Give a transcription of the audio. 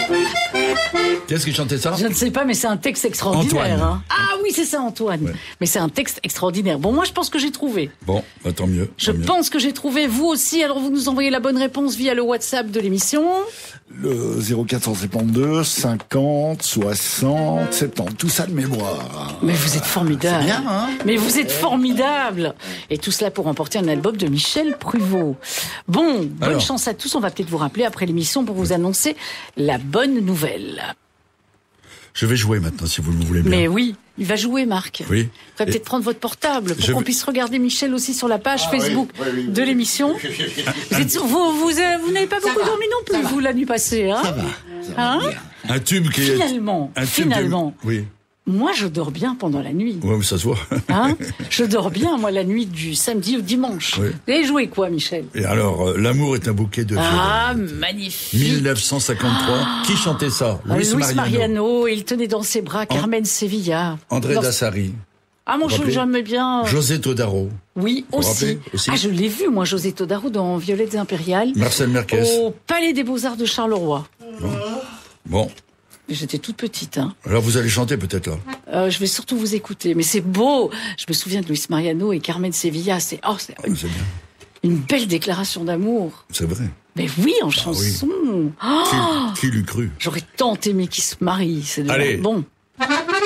Qu'est-ce qui chantait ça? Je ne sais pas, mais c'est un texte extraordinaire. Antoine. Hein. Ah oui, c'est ça, Antoine. Ouais. Mais c'est un texte extraordinaire. Bon, moi, je pense que j'ai trouvé. Bon, bah, tant mieux. Je pense que j'ai trouvé. Vous aussi, alors vous nous envoyez la bonne réponse via le WhatsApp de l'émission. Le 0472 50 60 70, tout ça de mémoire. Mais vous êtes formidable. C'est bien, hein? Mais vous êtes formidable. Et tout cela pour remporter un album de Michel Pruvot. Bon, bonne Alors. chance à tous. On va peut-être vous rappeler après l'émission pour vous annoncer la bonne nouvelle. Je vais jouer maintenant, si vous le voulez bien. Mais oui, il va jouer, Marc. Oui. Vous pourrez peut-être prendre votre portable pour Je qu'on vais- puisse regarder Michel aussi sur la page Facebook oui, de l'émission. Vous n'avez pas beaucoup dormi non plus, vous, la nuit passée, hein? Ça va. Hein? Un tube qui est... Finalement, un tube de- finalement. Oui. Moi, je dors bien pendant la nuit. Ouais, mais ça se voit. Hein? Je dors bien, moi, la nuit du samedi au dimanche. Oui. Vous avez joué quoi, Michel? Et alors, l'amour est un bouquet de Ah, violets. magnifique. 1953. Qui chantait ça? Luis Mariano, il tenait dans ses bras Carmen Sevilla. André Dans- Dassari. Ah, mon Vous chou, rappelez j'aimais bien. José Todaro. Oui, Vous aussi. rappelez aussi Ah, je l'ai vu, moi, José Todaro, dans Violettes impériales. Marcel Merquez. Au Palais des Beaux-Arts de Charleroi. Bon. J'étais toute petite, hein. Alors vous allez chanter peut-être là. Je vais surtout vous écouter. Mais c'est beau. Je me souviens de Luis Mariano et Carmen Sevilla. C'est C'est bien. une belle déclaration d'amour. C'est vrai. Mais oui, en chanson. Oh, Qui l'eût cru? j'aurais tant aimé qu'ils se marient. C'est de- Allez. Bon.